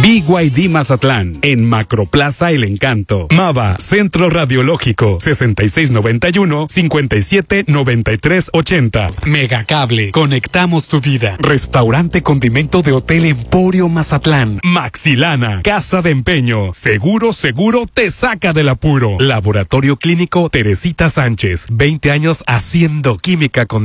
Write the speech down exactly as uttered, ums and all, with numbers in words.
B Y D Mazatlán, en Macroplaza El Encanto. Mava, Centro Radiológico, sesenta y seis noventa y uno, cincuenta y siete noventa y tres ochenta. Megacable, conectamos tu vida. Restaurante Condimento de Hotel Emporio Mazatlán. Maxilana, Casa de Empeño. Seguro, seguro te saca del apuro. Laboratorio Clínico Teresita Sánchez, veinte años haciendo química con